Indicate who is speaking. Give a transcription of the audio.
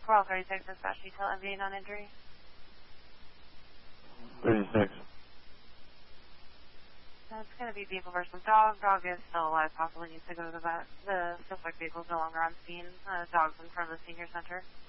Speaker 1: Corral 36, dispatch detail, MVA non-injury.
Speaker 2: 36.
Speaker 1: It's going to be vehicle versus dog. Dog is still alive, possibly needs to go to the vet. The suspect vehicle is no longer on scene. Dog's in front of the senior center.